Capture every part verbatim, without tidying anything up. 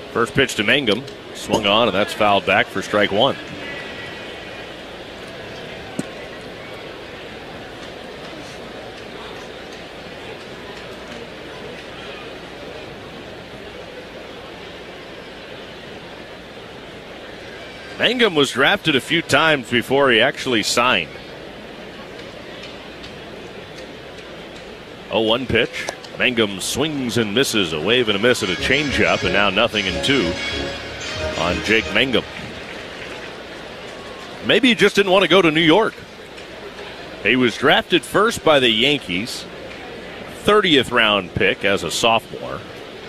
First pitch to Mangum. Swung on, and that's fouled back for strike one. Mangum was drafted a few times before he actually signed. oh one pitch. Mangum swings and misses. A wave and a miss and a changeup, and now nothing in two on Jake Mangum. Maybe he just didn't want to go to New York. He was drafted first by the Yankees, thirtieth round pick as a sophomore.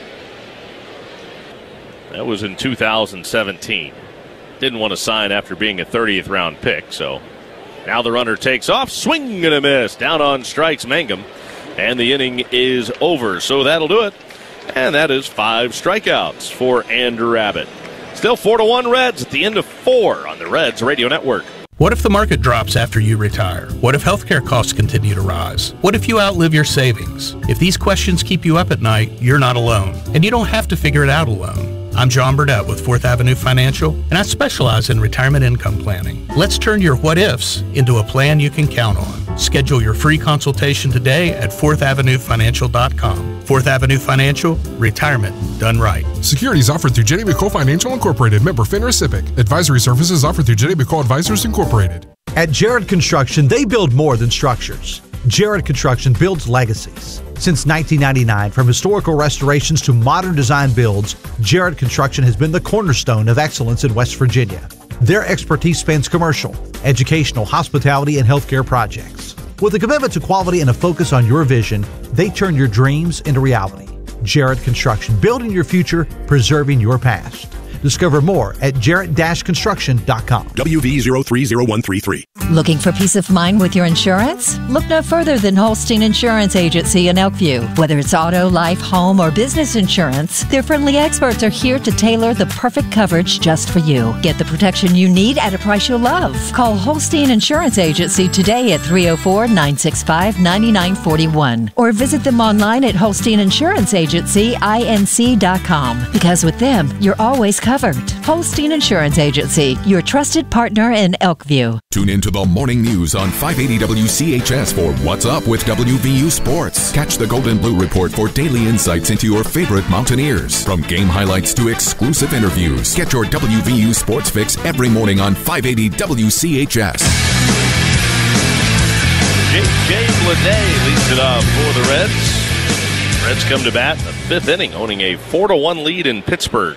That was in two thousand seventeen. Didn't want to sign after being a thirtieth round pick, so now the runner takes off, swing and a miss, down on strikes Mangum, and the inning is over. So that'll do it, and that is five strikeouts for Andrew Abbott. Still four to one Reds at the end of four on the Reds Radio Network. What if the market drops after you retire? What if healthcare costs continue to rise? What if you outlive your savings? If these questions keep you up at night, you're not alone, and you don't have to figure it out alone. I'm John Burdett with Fourth Avenue Financial, and I specialize in retirement income planning. Let's turn your what-ifs into a plan you can count on. Schedule your free consultation today at fourth avenue financial dot com. Fourth Avenue Financial, retirement done right. Securities offered through Jenny McCole Financial Incorporated, member FINRA SIPC. Advisory services offered through Jenny McCole Advisors Incorporated. At Jarrett Construction, they build more than structures. Jarrett Construction builds legacies. Since nineteen ninety-nine, from historical restorations to modern design builds, Jarrett Construction has been the cornerstone of excellence in West Virginia. Their expertise spans commercial, educational, hospitality, and healthcare projects. With a commitment to quality and a focus on your vision, they turn your dreams into reality. Jarrett Construction, building your future, preserving your past. Discover more at jarrett dash construction dot com. W V zero three zero one three three. Looking for peace of mind with your insurance? Look no further than Holstein Insurance Agency in Elkview. Whether it's auto, life, home, or business insurance, their friendly experts are here to tailor the perfect coverage just for you. Get the protection you need at a price you'll love. Call Holstein Insurance Agency today at three oh four, nine six five, nine nine four one or visit them online at holstein insurance agency inc dot com, because with them, you're always covered. Holstein Insurance Agency, your trusted partner in Elkview. Tune into the morning news on five eighty W C H S for What's Up with W V U Sports. Catch the Gold and Blue Report for daily insights into your favorite Mountaineers. From game highlights to exclusive interviews, get your W V U Sports fix every morning on five eighty W C H S. J J Bleday leads it off for the Reds. Reds come to bat in the fifth inning, owning a four to one lead in Pittsburgh.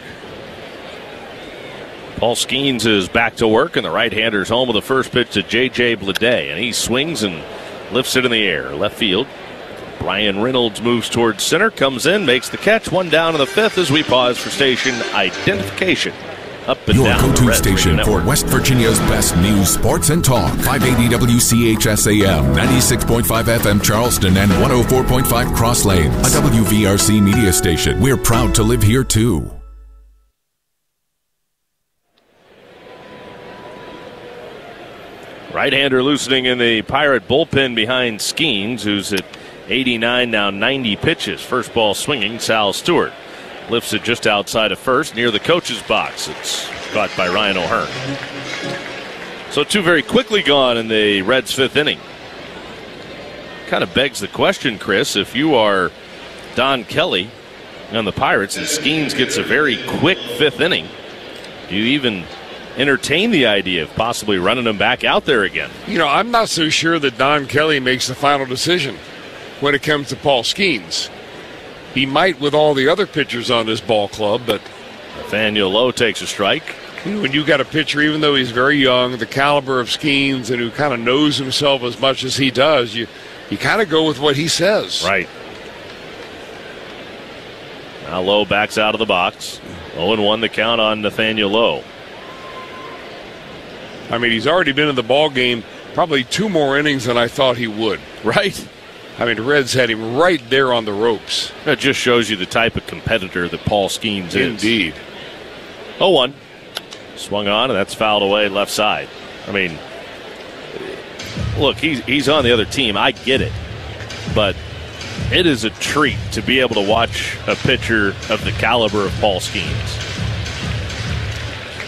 Paul Skeens is back to work, and the right-hander's home with the first pitch to J J Bleday, and he swings and lifts it in the air. Left field. Brian Reynolds moves towards center, comes in, makes the catch. One down in the fifth as we pause for station identification. Up and Your down. Your go-to station for West Virginia's best news, sports, and talk. five eighty W C H S A M, ninety-six point five F M Charleston, and one oh four point five Cross Lanes. A W V R C media station. We're proud to live here, too. Right-hander loosening in the Pirate bullpen behind Skeens, who's at eighty-nine, now ninety pitches. First ball swinging, Sal Stewart lifts it just outside of first, near the coach's box. It's caught by Ryan O'Hearn. So two very quickly gone in the Reds' fifth inning. Kind of begs the question, Chris, if you are Don Kelly on the Pirates and Skeens gets a very quick fifth inning, do you even entertain the idea of possibly running him back out there again? You know, I'm not so sure that Don Kelly makes the final decision when it comes to Paul Skeens. He might with all the other pitchers on this ball club, but Nathaniel Lowe takes a strike. When you got a pitcher, even though he's very young, the caliber of Skeens, and who kind of knows himself as much as he does, you, you kind of go with what he says. Right. Now Lowe backs out of the box. oh and one the count on Nathaniel Lowe. I mean, he's already been in the ball game probably two more innings than I thought he would. Right. I mean, the Reds had him right there on the ropes. That just shows you the type of competitor that Paul Skeens is. Indeed. oh one. Swung on, and that's fouled away left side. I mean, look, he's, he's on the other team. I get it. But it is a treat to be able to watch a pitcher of the caliber of Paul Skeens.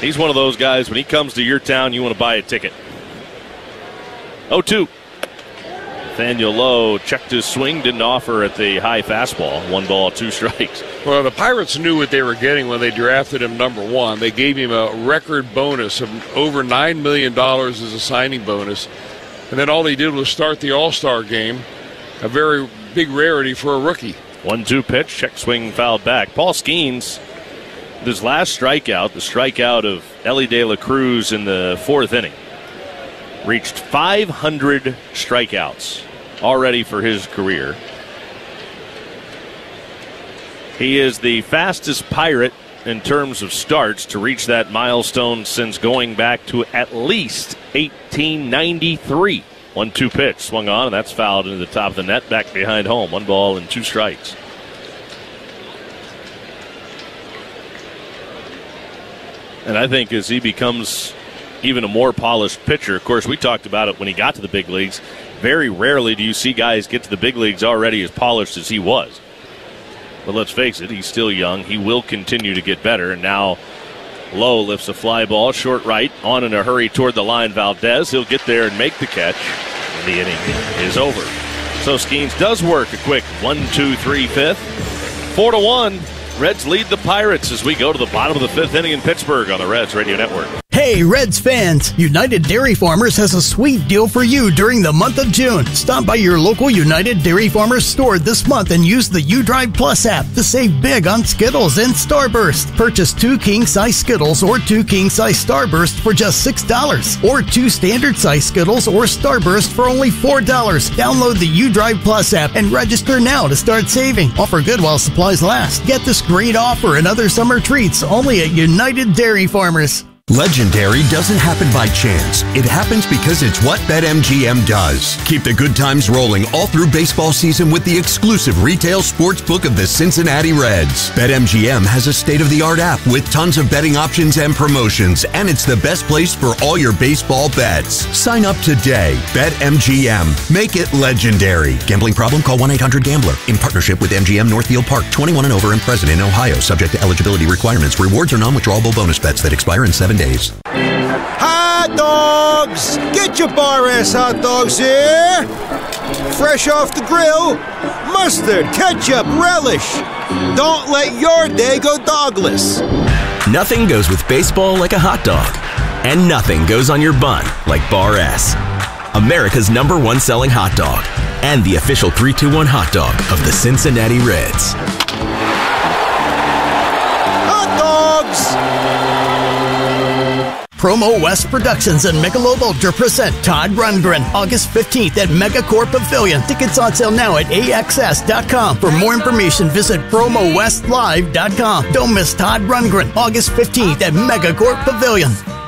He's one of those guys, when he comes to your town, you want to buy a ticket. oh two. Nathaniel Lowe checked his swing, didn't offer at the high fastball. One ball, two strikes. Well, the Pirates knew what they were getting when they drafted him number one. They gave him a record bonus of over nine million dollars as a signing bonus. And then all they did was start the All-Star game, a very big rarity for a rookie. one two pitch, check swing, fouled back. Paul Skeens, his last strikeout, the strikeout of Ellie De La Cruz in the fourth inning, reached five hundred strikeouts already for his career. He is the fastest Pirate in terms of starts to reach that milestone since going back to at least eighteen ninety-three. one two pitch, swung on, and that's fouled into the top of the net, back behind home. One ball and two strikes. And I think as he becomes even a more polished pitcher, of course, we talked about it when he got to the big leagues. Very rarely do you see guys get to the big leagues already as polished as he was. But let's face it, he's still young. He will continue to get better. And now Lowe lifts a fly ball, short right, on in a hurry toward the line. Valdez, he'll get there and make the catch. And the inning is over. So Skeens does work a quick one, two, three, fifth. Four to one. Reds lead the Pirates as we go to the bottom of the fifth inning in Pittsburgh on the Reds Radio Network. Hey, Reds fans! United Dairy Farmers has a sweet deal for you during the month of June. Stop by your local United Dairy Farmers store this month and use the UDrive Plus app to save big on Skittles and Starburst. Purchase two king-size Skittles or two king-size Starburst for just six dollars, or two standard-size Skittles or Starburst for only four dollars. Download the UDrive Plus app and register now to start saving. Offer good while supplies last. Get this great offer and other summer treats only at United Dairy Farmers. Legendary doesn't happen by chance. It happens because it's what BetMGM does. Keep the good times rolling all through baseball season with the exclusive retail sports book of the Cincinnati Reds. BetMGM has a state-of-the-art app with tons of betting options and promotions, and it's the best place for all your baseball bets. Sign up today. BetMGM. Make it legendary. Gambling problem? Call one eight hundred gambler. In partnership with M G M Northfield Park. twenty-one and over and present in Ohio. Subject to eligibility requirements. Rewards are non-withdrawable bonus bets that expire in seven days. Hot dogs! Get your bar ass hot dogs here! Fresh off the grill, mustard, ketchup, relish. Don't let your day go dogless. Nothing goes with baseball like a hot dog. And nothing goes on your bun like Bar S. America's number one selling hot dog. And the official three two one hot dog of the Cincinnati Reds. Hot dogs! Promo West Productions and Michelob Ultra present Todd Rundgren August fifteenth at Megacorp Pavilion. Tickets on sale now at A X S dot com. For more information, visit promo west live dot com. Don't miss Todd Rundgren August fifteenth at Megacorp Pavilion.